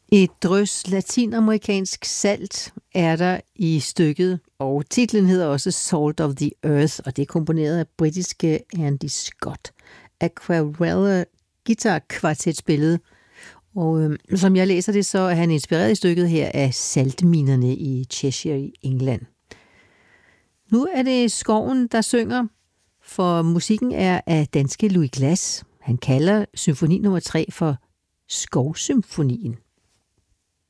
Et drøs latinamerikansk salt er der i stykket, og titlen hedder også Salt of the Earth, og det er komponeret af britiske Andy Scott. Aquarella Guitar Quartet spillet, og som jeg læser det, så er han inspireret i stykket her af saltminerne i Cheshire i England. Nu er det Skoven, der synger, for musikken er af danske Louis Glass. Han kalder symfoni nummer 3 for Skovsymfonien.